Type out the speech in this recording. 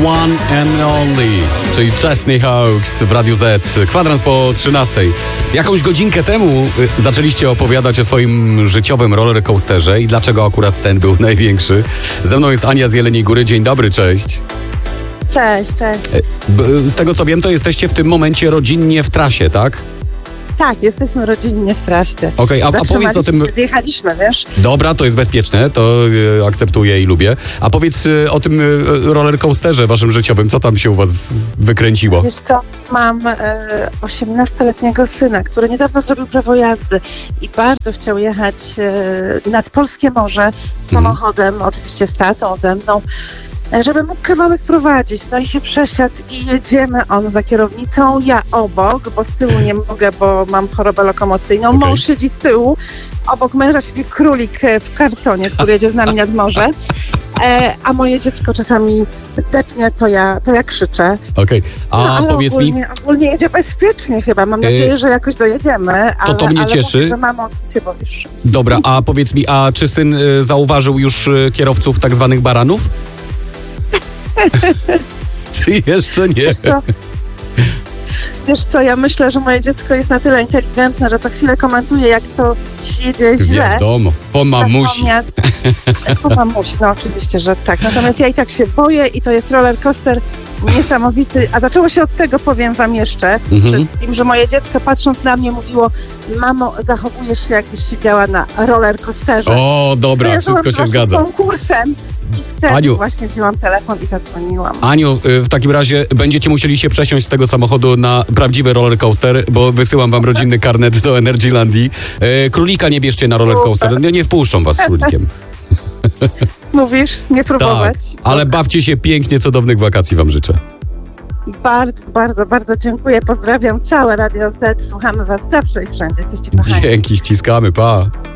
One and Only, czyli Chesney Hawkes w Radiu Z. Kwadrans po 13. Jakąś godzinkę temu zaczęliście opowiadać o swoim życiowym rollercoasterze i dlaczego akurat ten był największy. Ze mną jest Ania z Jeleniej Góry. Dzień dobry, cześć. Cześć. Z tego co wiem, to jesteście w tym momencie rodzinnie w trasie, tak? Tak, jesteśmy rodzinnie w trasie. Okej, a powiedz o tym... Wjechaliśmy, wiesz? Dobra, to jest bezpieczne, to akceptuję i lubię. A powiedz o tym rollercoasterze waszym życiowym, co tam się u was wykręciło? Wiesz co, mam 18-letniego syna, który niedawno zrobił prawo jazdy i bardzo chciał jechać nad Polskie Morze samochodem, oczywiście z tatą, ze mną, żeby mógł kawałek prowadzić. No i się przesiadł i jedziemy, on za kierownicą, ja obok, bo z tyłu nie mogę, bo mam chorobę lokomocyjną. Okay. Mąż siedzi z tyłu, obok męża siedzi królik w kartonie, który jedzie z nami nad morze. A moje dziecko czasami depnie, to ja krzyczę. Okej, a ale powiedz ogólnie jedzie bezpiecznie chyba. Mam nadzieję, że jakoś dojedziemy. To mnie cieszy. Mówię, że mamo, ty się boisz. Dobra, a powiedz mi, a czy syn zauważył już kierowców tak zwanych baranów? Czy jeszcze nie? Wiesz co, ja myślę, że moje dziecko jest na tyle inteligentne, że co chwilę komentuje, jak to jedzie źle. Wiadomo, po mamusi. Po mamusi, no oczywiście, że tak. Natomiast ja i tak się boję i to jest roller coaster niesamowity. A zaczęło się od tego, powiem wam jeszcze, przed tym, że moje dziecko patrząc na mnie mówiło: mamo, zachowujesz się, jakbyś siedziała na roller coasterze. O, dobra, wszystko się zgadza. Konkursem. I wtedy Aniu, właśnie wzięłam telefon i zadzwoniłam. Aniu, w takim razie będziecie musieli się przesiąść z tego samochodu na prawdziwy rollercoaster, bo wysyłam wam rodzinny karnet do Energylandii. Królika nie bierzcie na rollercoaster, nie wpuszczą was z królikiem. Mówisz? Nie próbować? Tak, ale bawcie się pięknie, cudownych wakacji wam życzę. Bardzo dziękuję. Pozdrawiam całe Radio Z. Słuchamy was zawsze i wszędzie. Jesteście kochani. Dzięki, ściskamy, pa.